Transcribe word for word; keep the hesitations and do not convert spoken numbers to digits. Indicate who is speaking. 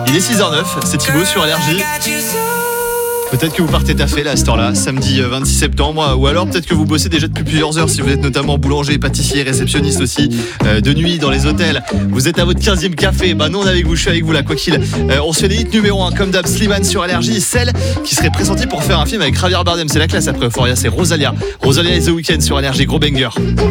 Speaker 1: Il est six heures neuf, c'est Thibaut sur Allergie. Peut-être que vous partez taffer là à cette heure-là, samedi vingt-six septembre, ou alors peut-être que vous bossez déjà depuis plusieurs heures si vous êtes notamment boulanger, pâtissier, réceptionniste aussi, euh, de nuit dans les hôtels. Vous êtes à votre quinzième café, bah nous on est avec vous, je suis avec vous là, quoi qu'il. Euh, on se fait des hits numéro un, comme d'hab, Slimane sur Allergie, celle qui serait présentée pour faire un film avec Javier Bardem, c'est la classe après Euphoria, c'est Rosalia. Rosalia et The Weeknd sur Allergie, gros banger.